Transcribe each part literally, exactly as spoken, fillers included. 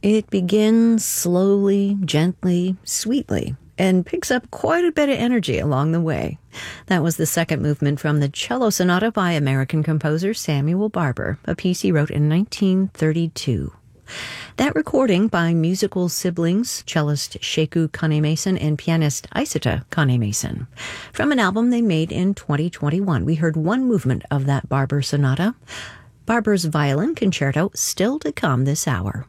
It begins slowly, gently, sweetly, and picks up quite a bit of energy along the way. That was the second movement from the Cello Sonata by American composer Samuel Barber, a piece he wrote in nineteen thirty-two. That recording by musical siblings, cellist Sheku Kane-Mason and pianist Isata Kane-Mason. From an album they made in twenty twenty-one, we heard one movement of that Barber sonata. Barber's Violin Concerto still to come this hour.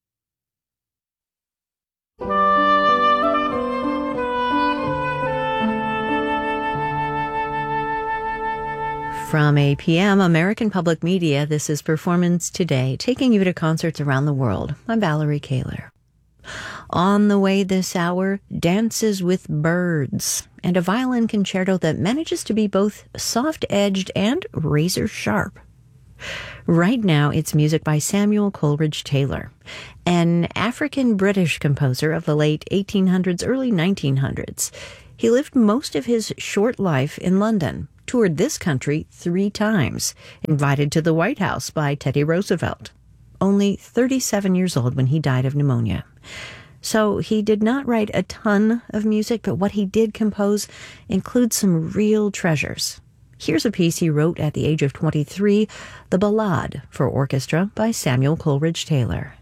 From A P M, American Public Media, this is Performance Today, taking you to concerts around the world. I'm Valerie Kaler. On the way this hour, Dances with Birds, and a violin concerto that manages to be both soft-edged and razor-sharp. Right now, it's music by Samuel Coleridge Taylor, an African-British composer of the late eighteen hundreds, early nineteen hundreds. He lived most of his short life in London, toured this country three times, invited to the White House by Teddy Roosevelt. Only thirty-seven years old when he died of pneumonia. So he did not write a ton of music, but what he did compose includes some real treasures. Here's a piece he wrote at the age of twenty-three, The Ballade for Orchestra by Samuel Coleridge Taylor.